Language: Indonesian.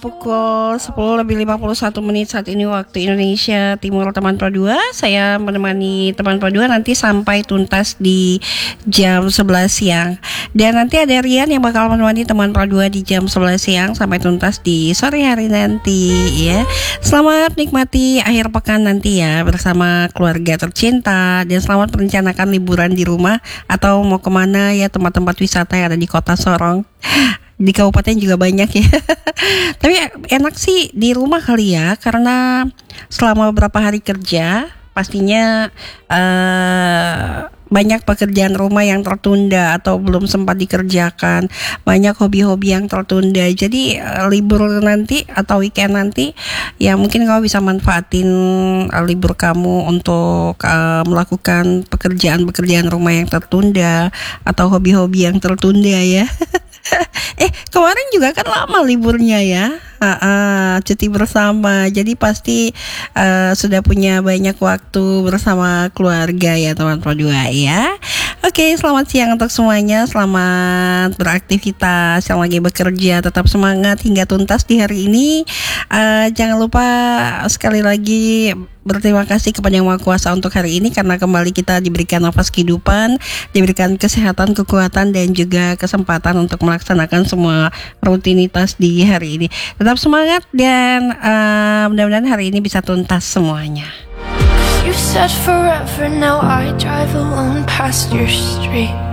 Pukul 10:51 saat ini waktu Indonesia Timur, teman Pro 2. Saya menemani teman Pro 2 nanti sampai tuntas di jam 11 siang. Dan nanti ada Rian yang bakal menemani teman Pro 2 di jam 11 siang sampai tuntas di sore hari nanti ya. Selamat nikmati akhir pekan nanti ya bersama keluarga tercinta. Dan selamat merencanakan liburan di rumah atau mau kemana ya, tempat-tempat wisata yang ada di kota Sorong. Di kabupaten juga banyak ya. Tapi enak sih di rumah kali ya, karena selama beberapa hari kerja pastinya banyak pekerjaan rumah yang tertunda atau belum sempat dikerjakan, banyak hobi-hobi yang tertunda. Jadi libur nanti atau weekend nanti ya mungkin kamu bisa manfaatin libur kamu untuk melakukan pekerjaan-pekerjaan rumah yang tertunda atau hobi-hobi yang tertunda ya. Kemarin juga kan lama liburnya ya, cuti bersama. Jadi pasti sudah punya banyak waktu bersama keluarga ya teman Pro 2 ya. Oke, selamat siang untuk semuanya. Selamat beraktivitas yang lagi bekerja. Tetap semangat hingga tuntas di hari ini. Jangan lupa sekali lagi berterima kasih kepada Yang Maha Kuasa untuk hari ini, karena kembali kita diberikan nafas kehidupan, diberikan kesehatan, kekuatan, dan juga kesempatan untuk melaksanakan semua rutinitas di hari ini. Tetap semangat dan mudah-mudahan hari ini bisa tuntas semuanya. You said forever, now I drive alone past your street.